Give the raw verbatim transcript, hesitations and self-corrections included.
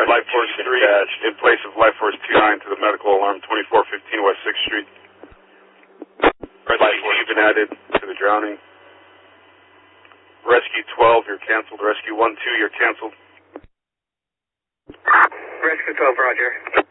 Life Force three in place of Life Force two nine to the medical alarm twenty-four fifteen West sixth Street. Rescue two been added to the drowning. Rescue twelve, you're canceled. Rescue one two, you're canceled. Rescue twelve, roger.